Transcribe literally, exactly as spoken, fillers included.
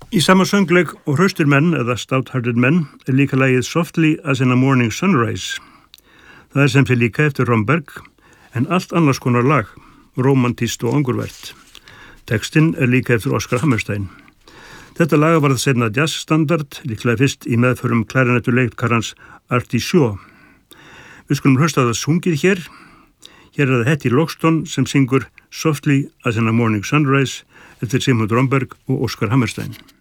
Í sama söngleik og Hraustir menn eða Stout-Hearted Men er líka lagið Softly as in a Morning Sunrise. Það er sem sé líka eftir Romberg en allt annars konar lag, rómantískt og angurvært. Textinn er líka eftir Oscar Hammerstein. Þetta lag varð seinna jazzstandard, líklega fyrst í meðförum klarinettuleikkarans Artie Shaw. Við skulum hlusta á það sungið hér. Hér er það Hetty Loxton sem syngur Softly as in a Morning Sunrise eftir Sigmund Romberg og Oscar Hammerstein.